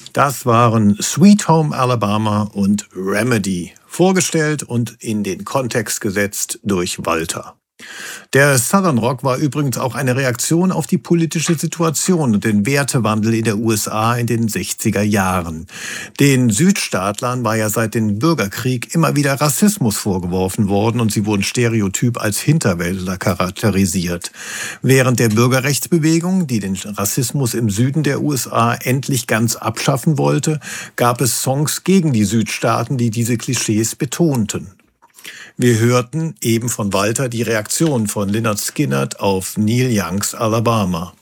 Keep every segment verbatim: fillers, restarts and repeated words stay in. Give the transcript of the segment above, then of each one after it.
Das waren Sweet Home Alabama und Remedy, vorgestellt und in den Kontext gesetzt durch Walter. Der Southern Rock war übrigens auch eine Reaktion auf die politische Situation und den Wertewandel in der U S A in den sechziger Jahren. Den Südstaatlern war ja seit dem Bürgerkrieg immer wieder Rassismus vorgeworfen worden und sie wurden stereotyp als Hinterwäldler charakterisiert. Während der Bürgerrechtsbewegung, die den Rassismus im Süden der U S A endlich ganz abschaffen wollte, gab es Songs gegen die Südstaaten, die diese Klischees betonten. Wir hörten eben von Walter die Reaktion von Lynyrd Skynyrd auf Neil Youngs Alabama.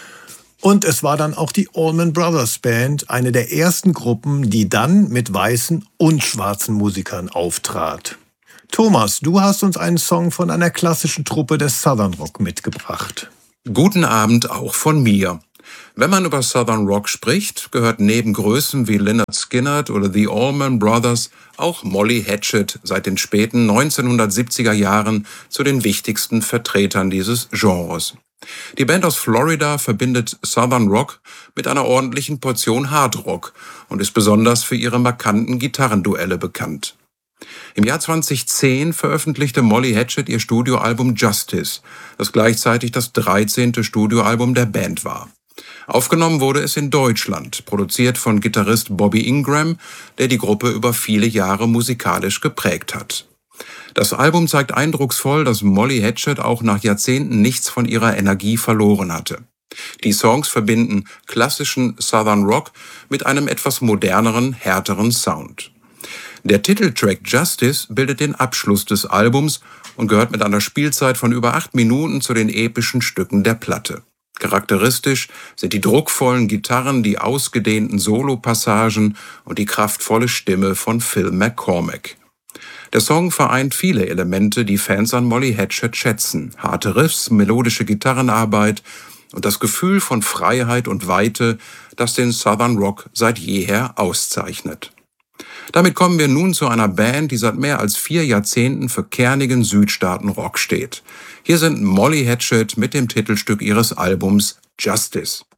Und es war dann auch die Allman Brothers Band, eine der ersten Gruppen, die dann mit weißen und schwarzen Musikern auftrat. Thomas, du hast uns einen Song von einer klassischen Truppe des Southern Rock mitgebracht. Guten Abend auch von mir. Wenn man über Southern Rock spricht, gehört neben Größen wie Lynyrd Skynyrd oder The Allman Brothers auch Molly Hatchet seit den späten neunzehnhundertsiebziger Jahren zu den wichtigsten Vertretern dieses Genres. Die Band aus Florida verbindet Southern Rock mit einer ordentlichen Portion Hard Rock und ist besonders für ihre markanten Gitarrenduelle bekannt. Im Jahr zweitausendzehn veröffentlichte Molly Hatchet ihr Studioalbum Justice, das gleichzeitig das dreizehnte Studioalbum der Band war. Aufgenommen wurde es in Deutschland, produziert von Gitarrist Bobby Ingram, der die Gruppe über viele Jahre musikalisch geprägt hat. Das Album zeigt eindrucksvoll, dass Molly Hatchet auch nach Jahrzehnten nichts von ihrer Energie verloren hatte. Die Songs verbinden klassischen Southern Rock mit einem etwas moderneren, härteren Sound. Der Titeltrack Justice bildet den Abschluss des Albums und gehört mit einer Spielzeit von über acht Minuten zu den epischen Stücken der Platte. Charakteristisch sind die druckvollen Gitarren, die ausgedehnten Solopassagen und die kraftvolle Stimme von Phil McCormack. Der Song vereint viele Elemente, die Fans an Molly Hatchet schätzen. Harte Riffs, melodische Gitarrenarbeit und das Gefühl von Freiheit und Weite, das den Southern Rock seit jeher auszeichnet. Damit kommen wir nun zu einer Band, die seit mehr als vier Jahrzehnten für kernigen Südstaaten-Rock steht. Hier sind Molly Hatchet mit dem Titelstück ihres Albums Justice.